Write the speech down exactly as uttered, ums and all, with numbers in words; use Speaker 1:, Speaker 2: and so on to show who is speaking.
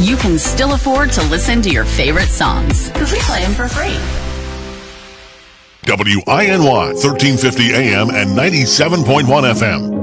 Speaker 1: you can still afford to listen to your favorite songs because we play them for free.
Speaker 2: W I N Y, thirteen fifty A M and ninety-seven point one F M.